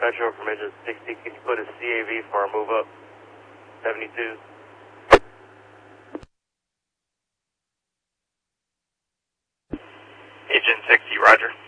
Metro from engine 60. Can you put a CAV for our move up? 72. Agent 60, roger.